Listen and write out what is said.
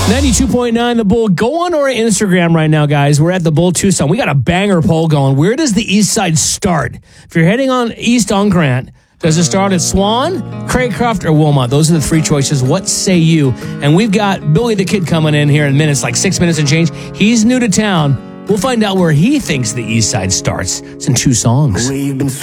92.9 The Bull. Go on our Instagram right now, guys. We're at The Bull Tucson. We got a banger poll going. Where does the east side start? If you're heading on east on Grant, does it start at Swan, Craycroft, or Wilmot? Those are the three choices. What say you? And we've got Billy the Kid coming in here in minutes, like 6 minutes and change. He's new to town. We'll find out where he thinks the east side starts. It's in two songs.